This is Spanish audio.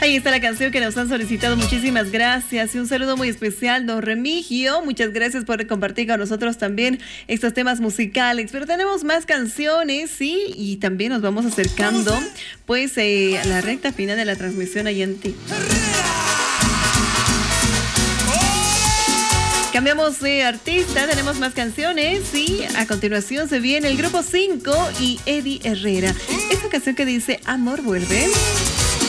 Ahí está la canción que nos han solicitado. Muchísimas gracias y un saludo muy especial, don Remigio. Muchas gracias por compartir con nosotros también estos temas musicales. Pero tenemos más canciones, sí, y también nos vamos acercando pues a la recta final de la transmisión allá en ti. Cambiamos de artista, tenemos más canciones y a continuación se viene el grupo 5 y Eddie Herrera. Esta canción que dice Amor vuelve.